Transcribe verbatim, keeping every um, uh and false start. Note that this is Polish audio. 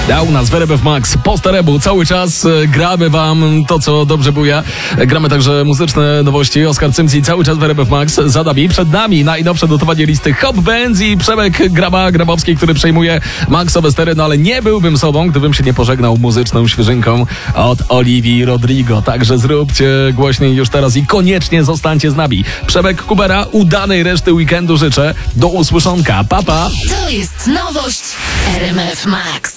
A u nas w R M F Max po staremu cały czas e, gramy wam to, co dobrze buja. E, gramy także muzyczne nowości. Oskar Cymci cały czas w R M F Max za nami. Przed nami najnowsze notowanie listy Hop Benz i Przemek Graba Grabowski, który przejmuje Maxowe stery. No ale nie byłbym sobą, gdybym się nie pożegnał muzyczną świeżynką od Olivii Rodrigo. Także zróbcie głośniej już teraz i koniecznie zostańcie z nami. Przemek Kubera, udanej reszty weekendu życzę. Do usłyszonka. Pa, pa. To jest nowość R M F Max.